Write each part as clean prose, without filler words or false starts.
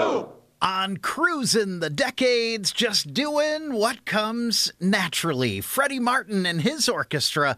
On Cruising the Decades, just doing what comes naturally. Freddie Martin and his orchestra,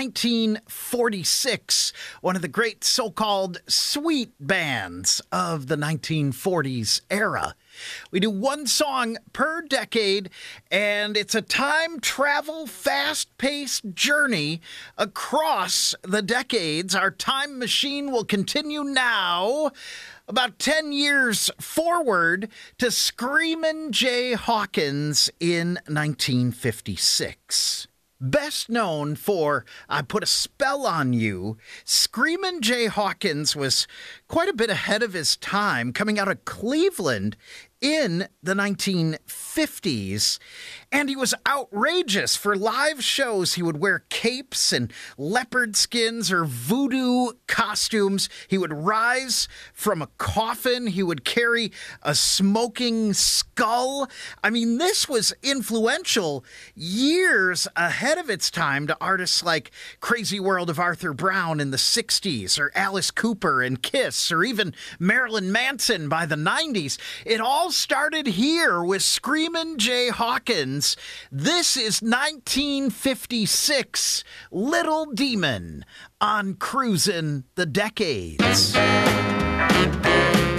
1946, one of the great so-called sweet bands of the 1940s era. We do one song per decade, and it's a time travel, fast-paced journey across the decades. Our time machine will continue now, about 10 years forward, to Screamin' Jay Hawkins in 1956. Best known for I Put a Spell on You, Screamin' Jay Hawkins was quite a bit ahead of his time, coming out of Cleveland in the 1950s, and he was outrageous. For live shows, he would wear capes and leopard skins or voodoo costumes. He would rise from a coffin. He would carry a smoking skull. I mean, this was influential, years ahead of its time, to artists like Crazy World of Arthur Brown in the 60s, or Alice Cooper and Kiss, or even Marilyn Manson by the 90s. It all started here with Screamin' Jay Hawkins. This is 1956, Little Demon on Cruising the Decades.